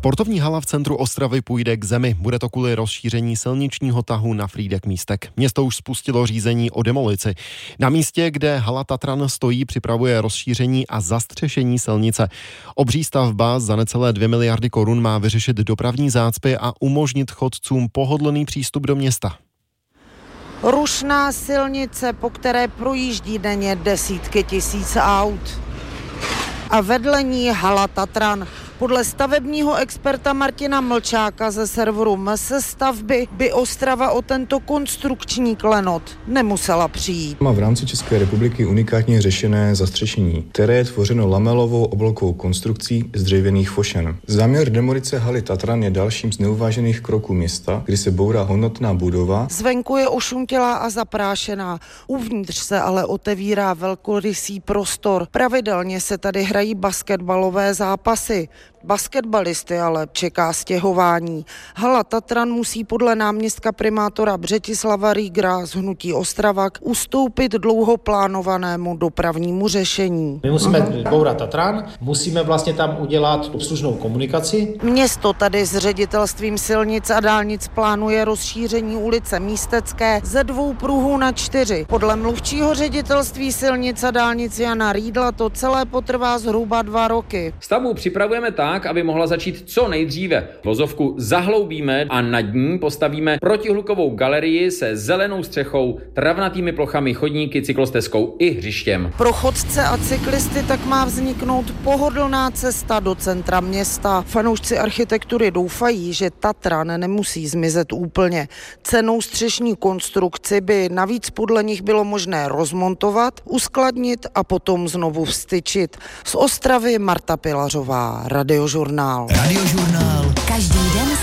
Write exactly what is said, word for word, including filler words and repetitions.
Sportovní hala v centru Ostravy půjde k zemi. Bude to kvůli rozšíření silničního tahu na Frýdek-Místek. Město už spustilo řízení o demolici. Na místě, kde hala Tatran stojí, připravuje rozšíření a zastřešení silnice. Obří stavba za necelé dvě miliardy korun má vyřešit dopravní zácpy a umožnit chodcům pohodlný přístup do města. Rušná silnice, po které projíždí denně desítky tisíc aut. A vedle ní hala Tatran. Podle stavebního experta Martina Mlčáka ze serveru M S stavby by Ostrava o tento konstrukční klenot nemusela přijít. Má v rámci České republiky unikátně řešené zastřešení, které je tvořeno lamelovou obloukovou konstrukcí z dřevěných fošen. Záměr demolice haly Tatran je dalším z neuvážených kroků města, kdy se bourá hodnotná budova. Zvenku je ošuntělá a zaprášená, uvnitř se ale otevírá velkorysý prostor. Pravidelně se tady hrají basketbalové zápasy. Basketbalisty ale čeká stěhování. Hala Tatran musí podle náměstka primátora Břetislava Rýgra z hnutí Ostravak ustoupit dlouho plánovanému dopravnímu řešení. My musíme bourat Tatran, musíme vlastně tam udělat obslužnou komunikaci. Město tady s ředitelstvím silnic a dálnic plánuje rozšíření ulice Místecké ze dvou pruhů na čtyři. Podle mluvčího ředitelství silnic a dálnic Jana Rýdla to celé potrvá zhruba dva roky. Stavbu připravujeme tak, aby mohla začít co nejdříve. Vozovku zahloubíme a nad ní postavíme protihlukovou galerii se zelenou střechou, travnatými plochami, chodníky, cyklostezkou i hřištěm. Pro chodce a cyklisty tak má vzniknout pohodlná cesta do centra města. Fanoušci architektury doufají, že Tatran nemusí zmizet úplně. Cennou střešní konstrukci by navíc podle nich bylo možné rozmontovat, uskladnit a potom znovu vstyčit. Z Ostravy Marta Pilařová, Radiožurnál. Radiožurnál. Každý den